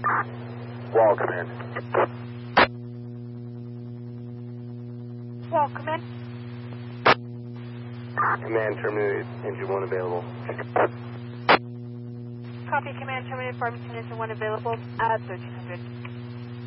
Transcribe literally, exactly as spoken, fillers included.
Wall, command. Wall, command. Command, terminated, engine one available. Copy, command, terminated, Farmington, engine one available at thirteen hundred.